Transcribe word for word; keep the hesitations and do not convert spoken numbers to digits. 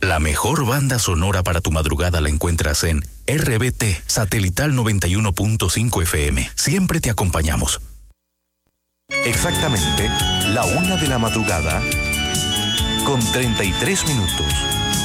La mejor banda sonora para tu madrugada la encuentras en R B T, Satelital noventa y uno punto cinco F M. Siempre te acompañamos. Exactamente la una de la madrugada con treinta y tres minutos.